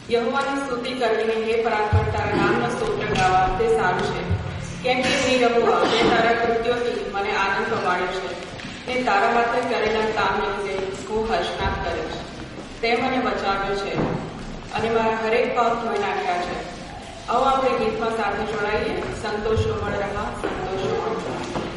યહોવાની સ્તુતિ કરવી, હે પરાત્પર તારા નામનો સ્તોત્ર ગાવા તે સારું છે. કેમ કે હે યહોવા, તે તારા કૃત્યોથી મને આનંદ પમાડ્યો છે, ને તારા હાથે કરેલા કામને લીધે હું હર્ષનાદ કરીશ. તે મને બચાવ્યો છે અને મારા હરેક પાપ ધોઈ નાખ્યા છે. આવો આપણે ગીતમાં સાથે જોડાઈએ. સંતોષ કોમળ રહા.